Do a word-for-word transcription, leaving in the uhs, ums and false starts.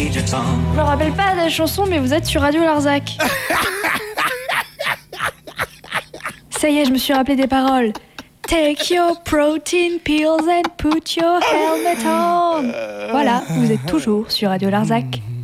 Je me rappelle pas de la chanson, mais vous êtes sur Radio Larzac. Ça y est, je me suis rappelé des paroles. Take your protein pills and put your helmet on. Voilà, vous êtes toujours sur Radio Larzac.